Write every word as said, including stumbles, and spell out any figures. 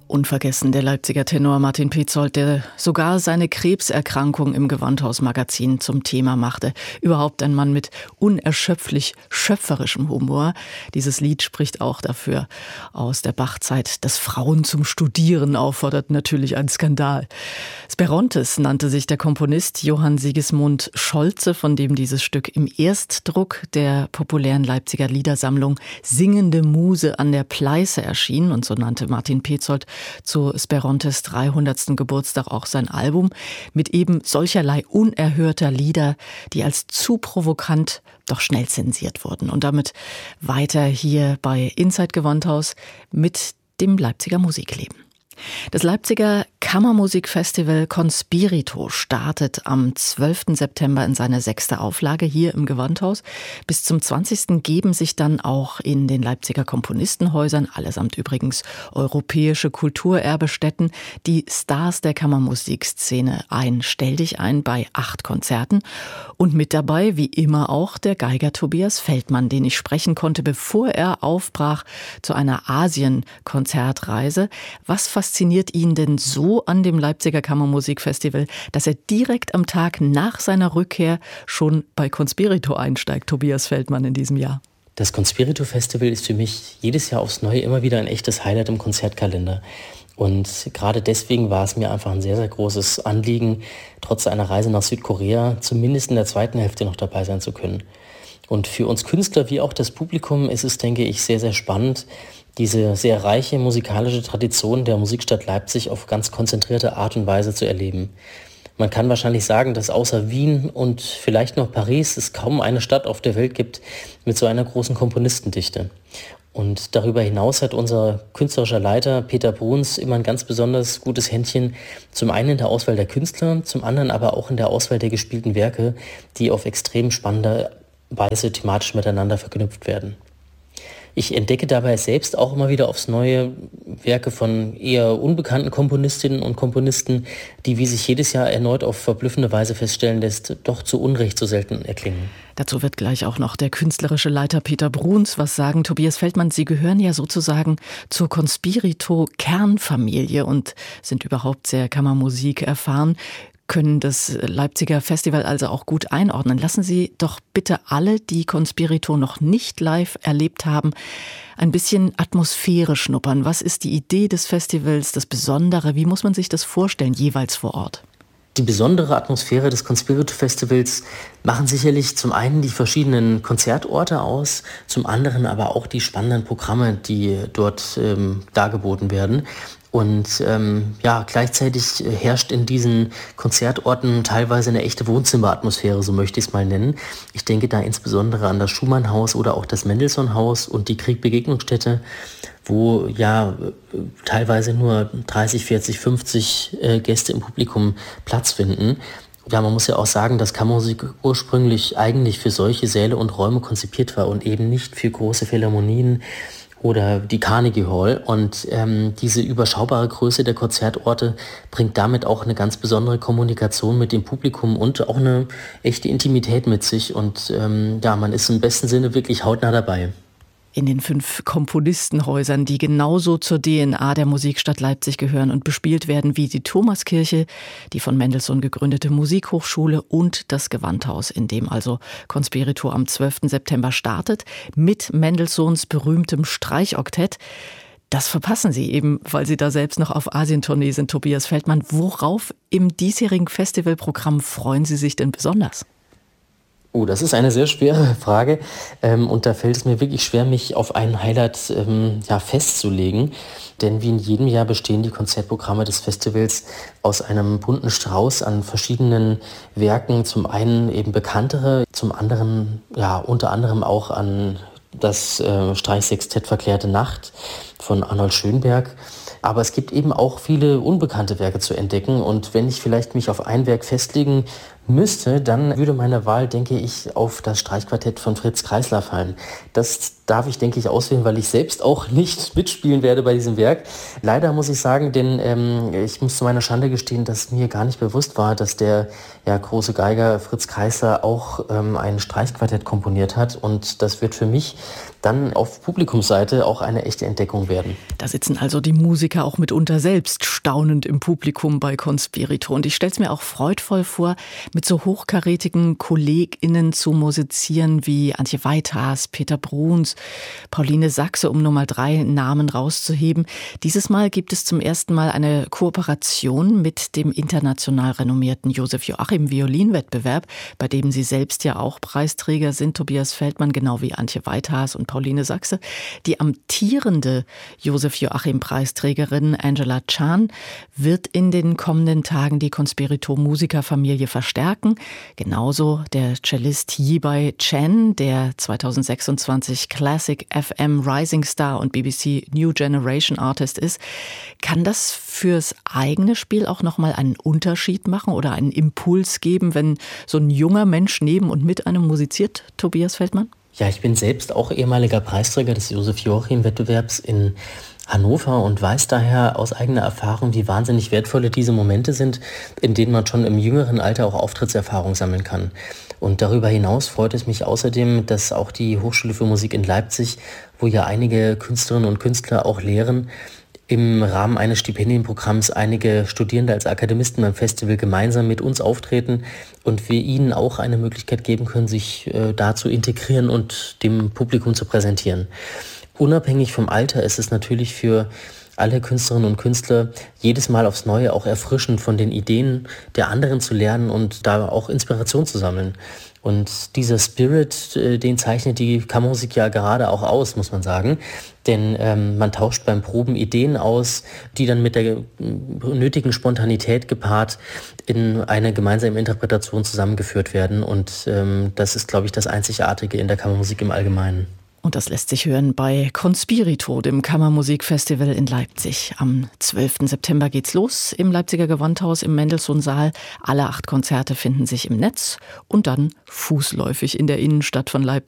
Unvergessen der Leipziger Tenor Martin Petzold, der sogar seine Krebserkrankung im Gewandhaus-Magazin zum Thema machte. Überhaupt ein Mann mit unerschöpflich schöpferischem Humor. Dieses Lied spricht auch dafür aus der Bach-Zeit, dass Frauen zum Studieren auffordert. Natürlich ein Skandal. Sperontes nannte sich der Komponist Johann Sigismund Scholze, von dem dieses Stück im Erstdruck der populären Leipziger Liedersammlung Singende Muse an der Pleiße erschien. Und so nannte Martin Petzold zu Sperontes dreihundertsten Geburtstag auch sein Album mit eben solcherlei unerhörter Lieder, die als zu provokant doch schnell zensiert wurden. Und damit weiter hier bei Inside Gewandhaus mit dem Leipziger Musikleben. Das Leipziger Kammermusikfestival Conspirito startet am zwölften September in seine sechste Auflage hier im Gewandhaus. Bis zum zwanzigsten geben sich dann auch in den Leipziger Komponistenhäusern, allesamt übrigens europäische Kulturerbestätten, die Stars der Kammermusikszene ein. Stell dich ein bei acht Konzerten. Und mit dabei, wie immer auch, der Geiger Tobias Feldmann, den ich sprechen konnte, bevor er aufbrach zu einer Asien-Konzertreise. Was fasziniert ihn denn so an dem Leipziger Kammermusikfestival, dass er direkt am Tag nach seiner Rückkehr schon bei Conspirito einsteigt, Tobias Feldmann, in diesem Jahr? Das Conspirito Festival ist für mich jedes Jahr aufs Neue immer wieder ein echtes Highlight im Konzertkalender. Und gerade deswegen war es mir einfach ein sehr, sehr großes Anliegen, trotz einer Reise nach Südkorea zumindest in der zweiten Hälfte noch dabei sein zu können. Und für uns Künstler wie auch das Publikum ist es, denke ich, sehr, sehr spannend, diese sehr reiche musikalische Tradition der Musikstadt Leipzig auf ganz konzentrierte Art und Weise zu erleben. Man kann wahrscheinlich sagen, dass außer Wien und vielleicht noch Paris es kaum eine Stadt auf der Welt gibt mit so einer großen Komponistendichte. Und darüber hinaus hat unser künstlerischer Leiter Peter Bruns immer ein ganz besonders gutes Händchen, zum einen in der Auswahl der Künstler, zum anderen aber auch in der Auswahl der gespielten Werke, die auf extrem spannende Weise thematisch miteinander verknüpft werden. Ich entdecke dabei selbst auch immer wieder aufs Neue Werke von eher unbekannten Komponistinnen und Komponisten, die, wie sich jedes Jahr erneut auf verblüffende Weise feststellen lässt, doch zu Unrecht so selten erklingen. Dazu wird gleich auch noch der künstlerische Leiter Peter Bruns was sagen. Tobias Feldmann, Sie gehören ja sozusagen zur Conspirito-Kernfamilie und sind überhaupt sehr Kammermusik erfahren, können das Leipziger Festival also auch gut einordnen. Lassen Sie doch bitte alle, die Conspirito noch nicht live erlebt haben, ein bisschen Atmosphäre schnuppern. Was ist die Idee des Festivals, das Besondere? Wie muss man sich das vorstellen, jeweils vor Ort? Die besondere Atmosphäre des Conspirito-Festivals machen sicherlich zum einen die verschiedenen Konzertorte aus, zum anderen aber auch die spannenden Programme, die dort ähm, dargeboten werden. Und ähm, ja, gleichzeitig herrscht in diesen Konzertorten teilweise eine echte Wohnzimmeratmosphäre, so möchte ich es mal nennen. Ich denke da insbesondere an das Schumann-Haus oder auch das Mendelssohn-Haus und die Krieg-Begegnungsstätte, wo ja teilweise nur dreißig, vierzig, fünfzig äh, Gäste im Publikum Platz finden. Ja, man muss ja auch sagen, dass Kammermusik ursprünglich eigentlich für solche Säle und Räume konzipiert war und eben nicht für große Philharmonien oder die Carnegie Hall. Und ähm, diese überschaubare Größe der Konzertorte bringt damit auch eine ganz besondere Kommunikation mit dem Publikum und auch eine echte Intimität mit sich. Und ähm, ja, man ist im besten Sinne wirklich hautnah dabei. In den fünf Komponistenhäusern, die genauso zur D N A der Musikstadt Leipzig gehören und bespielt werden wie die Thomaskirche, die von Mendelssohn gegründete Musikhochschule und das Gewandhaus, in dem also Conspirito am zwölften September startet, mit Mendelssohns berühmtem Streichoktett. Das verpassen Sie eben, weil Sie da selbst noch auf Asientournee sind, Tobias Feldmann. Worauf im diesjährigen Festivalprogramm freuen Sie sich denn besonders? Oh, das ist eine sehr schwere Frage ähm, und da fällt es mir wirklich schwer, mich auf ein Highlight ähm, ja, festzulegen, denn wie in jedem Jahr bestehen die Konzertprogramme des Festivals aus einem bunten Strauß an verschiedenen Werken, zum einen eben bekanntere, zum anderen ja unter anderem auch an das äh, Streichsextett Verklärte Nacht von Arnold Schönberg. Aber es gibt eben auch viele unbekannte Werke zu entdecken und wenn ich vielleicht mich auf ein Werk festlegen müsste, dann würde meine Wahl, denke ich, auf das Streichquartett von Fritz Kreisler fallen. Das darf ich, denke ich, auswählen, weil ich selbst auch nicht mitspielen werde bei diesem Werk. Leider muss ich sagen, denn ähm, ich muss zu meiner Schande gestehen, dass mir gar nicht bewusst war, dass der ja, große Geiger Fritz Kreisler auch ähm, ein Streichquartett komponiert hat. Und das wird für mich dann auf Publikumsseite auch eine echte Entdeckung werden. Da sitzen also die Musiker auch mitunter selbst staunend im Publikum bei Conspirito. Und ich stelle es mir auch freudvoll vor, mit so hochkarätigen KollegInnen zu musizieren wie Antje Weithaas, Peter Bruns, Pauline Sachse, um nur mal drei Namen rauszuheben. Dieses Mal gibt es zum ersten Mal eine Kooperation mit dem international renommierten Josef Joachim Violinwettbewerb, bei dem Sie selbst ja auch Preisträger sind, Tobias Feldmann, genau wie Antje Weithaas und Pauline Sachse. Die amtierende Josef Joachim Preisträgerin Angela Chan wird in den kommenden Tagen die Conspirito-Musikerfamilie verstärken. Genauso der Cellist Yibai Chen, der zweitausendsechsundzwanzig Classic F M Rising Star und B B C New Generation Artist ist. Kann das fürs eigene Spiel auch nochmal einen Unterschied machen oder einen Impuls geben, wenn so ein junger Mensch neben und mit einem musiziert, Tobias Feldmann? Ja, ich bin selbst auch ehemaliger Preisträger des Josef-Joachim-Wettbewerbs in Hannover und weiß daher aus eigener Erfahrung, wie wahnsinnig wertvoll diese Momente sind, in denen man schon im jüngeren Alter auch Auftrittserfahrung sammeln kann. Und darüber hinaus freut es mich außerdem, dass auch die Hochschule für Musik in Leipzig, wo ja einige Künstlerinnen und Künstler auch lehren, im Rahmen eines Stipendienprogramms einige Studierende als Akademisten beim Festival gemeinsam mit uns auftreten und wir ihnen auch eine Möglichkeit geben können, sich äh, da zu integrieren und dem Publikum zu präsentieren. Unabhängig vom Alter ist es natürlich für alle Künstlerinnen und Künstler jedes Mal aufs Neue auch erfrischend, von den Ideen der anderen zu lernen und da auch Inspiration zu sammeln. Und dieser Spirit, den zeichnet die Kammermusik ja gerade auch aus, muss man sagen. Denn ähm, man tauscht beim Proben Ideen aus, die dann mit der nötigen Spontanität gepaart in eine gemeinsame Interpretation zusammengeführt werden. Und ähm, das ist, glaube ich, das Einzigartige in der Kammermusik im Allgemeinen. Und das lässt sich hören bei Conspirito, dem Kammermusikfestival in Leipzig. Am zwölften September geht's los im Leipziger Gewandhaus im Mendelssohn-Saal. Alle acht Konzerte finden sich im Netz und dann fußläufig in der Innenstadt von Leipzig.